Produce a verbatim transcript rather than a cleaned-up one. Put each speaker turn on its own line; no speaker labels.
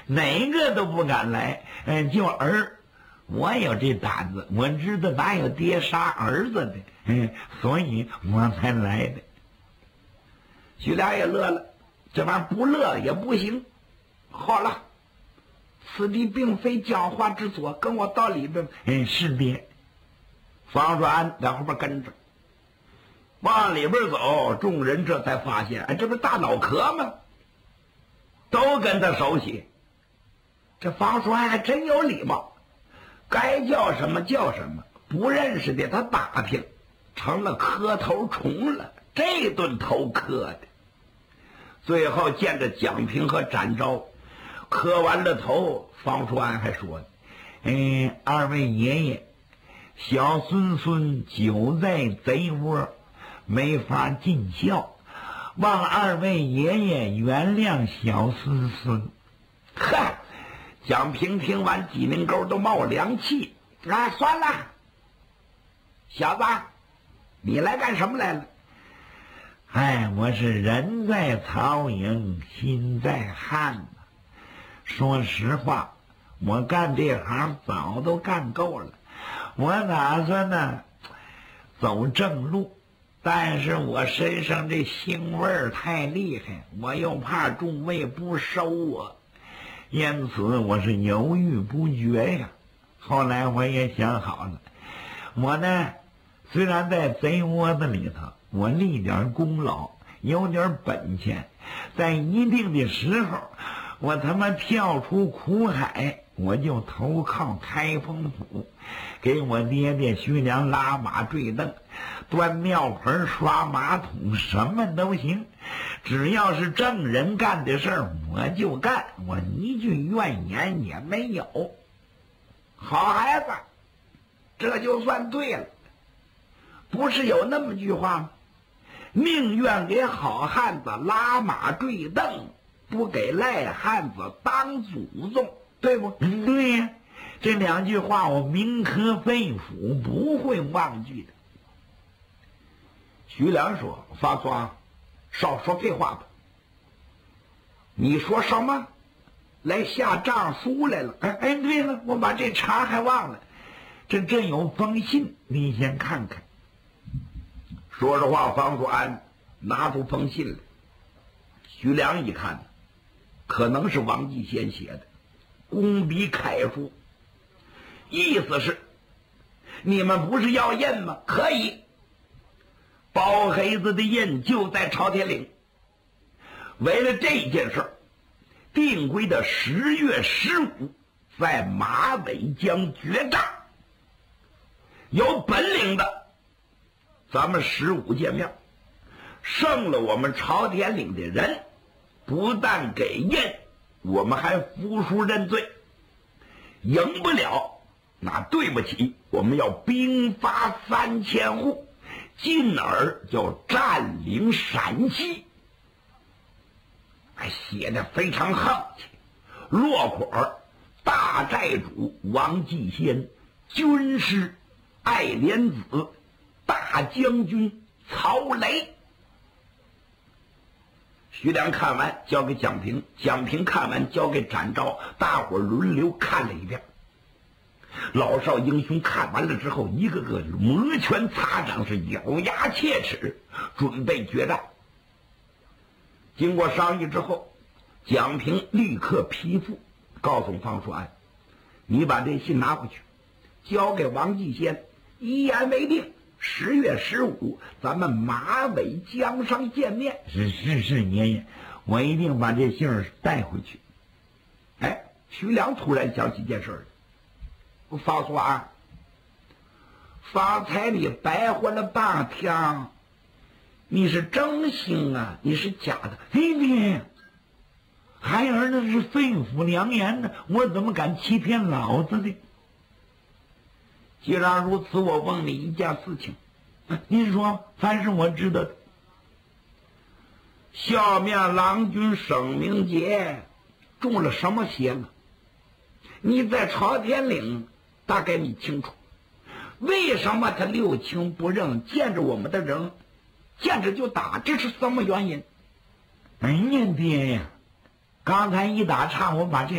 哪个都不敢来。嗯，就儿，我有这胆子，我知道哪有爹杀儿子的，嗯，所以我才来的。徐良也乐了，这玩意儿不乐也不行。好了，此地并非讲话之所，跟我到里边。嗯，是爹。方顺安在后边跟着，往里边走，众人这才发现，哎，这不是大脑壳吗？都跟他手写。这方顺安还真有礼貌，该叫什么叫什么，不认识的他打听，成了磕头虫了。这顿头磕的，最后见着蒋平和展昭，磕完了头，方顺安还说：“嗯，二位爷爷，小孙孙久在贼窝，没法尽孝，望二位爷爷原谅小孙孙。”呵，蒋平听完几拧沟都冒凉气。啊，算了，小子，你来干什么来了？哎，我是人在曹营心在汉呐。说实话，我干这行早都干够了，我打算呢走正路，但是我身上这腥味儿太厉害，我又怕众位不收我，因此我是犹豫不决呀。后来我也想好了，我呢虽然在贼窝子里头我立点功劳，有点本钱，在一定的时候我他妈跳出苦海，我就投靠开封府，给我爹爹徐良拉马坠镫，端庙盆刷马桶，什么都行，只要是正人干的事儿我就干，我一句怨言也没有。好孩子，这就算对了。不是有那么句话吗？宁愿给好汉子拉马坠镫，不给赖汉子当祖宗，对不？嗯，对呀，这两句话我铭刻肺腑，不会忘记的。徐良说：“方双，少说废话吧。你说什么？来下诏书来了？哎哎，对了，我把这茬还忘了，这这有封信，你先看看。”说实话，方顺安拿出封信来，徐良一看，可能是王继先写的，工笔楷书，意思是你们不是要印吗？可以，包黑子的印就在朝天岭。为了这件事，定规的十月十五在马尾江决战，有本领的咱们十五见面，胜了我们朝天岭的人，不但给印，我们还服输认罪。赢不了，那对不起，我们要兵发三千户，进而就占领陕西。还写得非常横气，落款大寨主王继先，军师爱莲子，大将军曹雷。徐良看完交给蒋平，蒋平看完交给展昭，大伙轮流看了一遍。老少英雄看完了之后，一个个摩拳擦掌，是咬牙切齿，准备决战。经过商议之后，蒋平立刻批复，告诉方顺安：“你把这信拿回去，交给王继先，一言为定。十月十五，咱们马尾江上见面。”是是是，爷爷，我一定把这信儿带回去。哎，徐良突然想起件事来，方顺安，方才你白活了半天，你是真心啊，你是假的？嘿爹，孩儿那是肺腑良言呢，我怎么敢欺骗老子的？既然如此，我问你一件事情，您说，凡是我知道的。笑面郎君沈明杰中了什么邪了？你在朝天岭，大概你清楚。为什么他六亲不认，见着我们的人见着就打，这是什么原因？哎呀，爹呀，刚才一打岔，我把这